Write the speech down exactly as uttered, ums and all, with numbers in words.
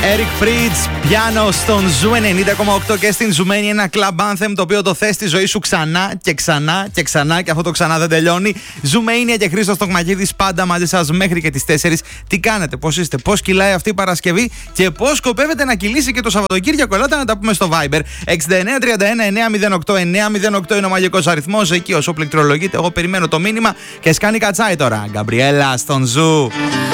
Eric Prydz, πιάνο στον Ζου ενενήντα κόμμα οκτώ και στην Ζουμένη, ένα club anthem το οποίο το θες στη ζωή σου ξανά και ξανά και ξανά και αυτό το ξανά δεν τελειώνει. Ζουμένια και Χρήστος Τοκμακίδης πάντα μαζί σας μέχρι και τις τέσσερις. Τι κάνετε, πώς είστε, πώς κυλάει αυτή η Παρασκευή και πώς σκοπεύετε να κυλήσει και το Σαββατοκύριακο? Ελάτε να τα πούμε στο Viber. εξήντα εννέα τριάντα ένα εννέα μηδέν οκτώ εννέα μηδέν οκτώ είναι ο μαγικός αριθμός. Εκεί όσο πληκτρολογείτε, εγώ περιμένω το μήνυμα και σκάνει κατσάι τώρα. Γκαμπριέλα στον Ζου.